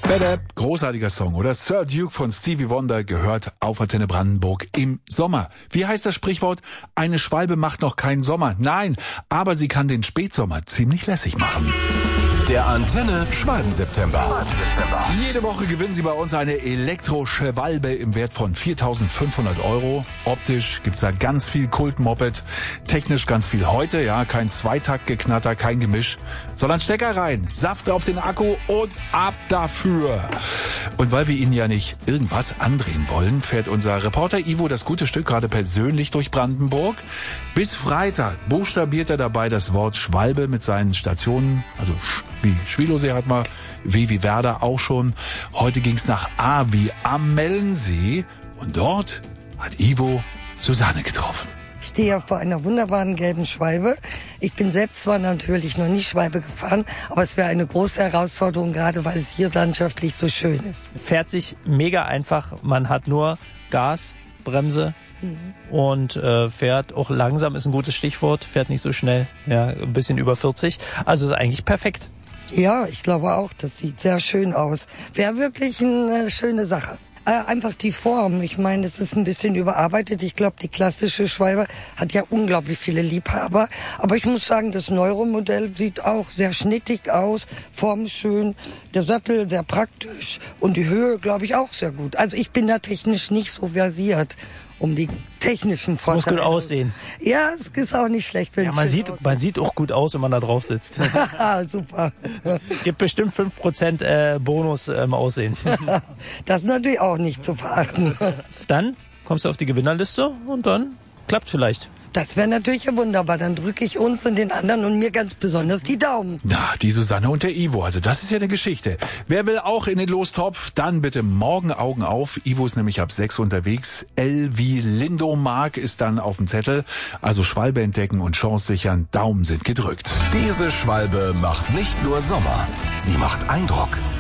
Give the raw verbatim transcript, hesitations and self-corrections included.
Bad großartiger Song, oder? Sir Duke von Stevie Wonder gehört auf Antenne Brandenburg im Sommer. Wie heißt das Sprichwort? Eine Schwalbe macht noch keinen Sommer. Nein, aber sie kann den Spätsommer ziemlich lässig machen. Der Antenne Schwalben-September. Jede Woche gewinnen Sie bei uns eine Elektroschwalbe im Wert von viertausendfünfhundert Euro. Optisch gibt's da ganz viel Kultmoped. Technisch ganz viel heute, ja, kein Zweitaktgeknatter, kein Gemisch, sondern Stecker rein, Saft auf den Akku und ab dafür. Und weil wir Ihnen ja nicht irgendwas andrehen wollen, fährt unser Reporter Ivo das gute Stück gerade persönlich durch Brandenburg. Bis Freitag buchstabiert er dabei das Wort Schwalbe mit seinen Stationen, also Sch wie Schwilosee hat man, W wie Werder auch schon. Heute ging's nach A wie Amellensee und dort hat Ivo Susanne getroffen. Ich stehe ja vor einer wunderbaren gelben Schwalbe. Ich bin selbst zwar natürlich noch nie Schwalbe gefahren, aber es wäre eine große Herausforderung, gerade weil es hier landschaftlich so schön ist. Fährt sich mega einfach. Man hat nur Gas, Bremse mhm. und äh, fährt auch langsam, ist ein gutes Stichwort, fährt nicht so schnell, ja, ein bisschen über vierzig. Also ist eigentlich perfekt. Ja, ich glaube auch, das sieht sehr schön aus. Wäre wirklich eine schöne Sache. Äh, einfach die Form. Ich meine, es ist ein bisschen überarbeitet. Ich glaube, die klassische Schwalbe hat ja unglaublich viele Liebhaber. Aber ich muss sagen, das Neuro-Modell sieht auch sehr schnittig aus. Form ist schön, der Sattel sehr praktisch und die Höhe, glaube ich, auch sehr gut. Also ich bin da technisch nicht so versiert, um die technischen Vorteile. Es muss gut aussehen. Ja, es ist auch nicht schlecht, wenn ja, man sieht, aussieht. Man sieht auch gut aus, wenn man da drauf sitzt. Super. Gibt bestimmt fünf Prozent äh, Bonus im ähm, Aussehen. Das ist natürlich auch nicht zu verachten. Dann kommst du auf die Gewinnerliste und dann klappt vielleicht. Das wäre natürlich wunderbar. Dann drücke ich uns und den anderen und mir ganz besonders die Daumen. Na, die Susanne und der Ivo. Also das ist ja eine Geschichte. Wer will auch in den Lostopf, dann bitte morgen Augen auf. Ivo ist nämlich ab sechs unterwegs. L wie Lindomark ist dann auf dem Zettel. Also Schwalbe entdecken und Chance sichern. Daumen sind gedrückt. Diese Schwalbe macht nicht nur Sommer, sie macht Eindruck.